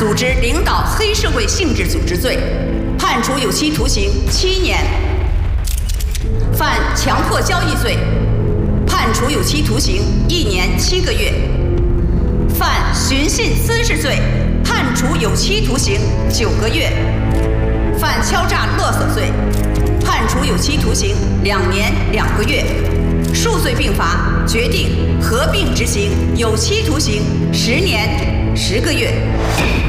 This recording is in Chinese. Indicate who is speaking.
Speaker 1: 组织领导黑社会性质组织罪，判处有期徒刑7年；犯强迫交易罪，判处有期徒刑1年7个月；犯寻衅滋事罪，判处有期徒刑9个月；犯敲诈勒索罪，判处有期徒刑2年2个月。数罪并罚，决定合并执行有期徒刑10年10个月。